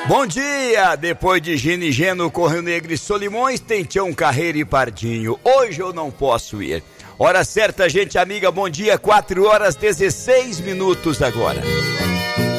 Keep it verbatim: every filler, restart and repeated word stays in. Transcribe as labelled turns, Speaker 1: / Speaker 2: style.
Speaker 1: Bom dia! Depois de Gino e Geno, Correio Negro e Solimões, tem Tião Carreiro e Pardinho. Hoje eu não posso ir. Hora certa, gente amiga, bom dia, quatro horas dezesseis minutos agora.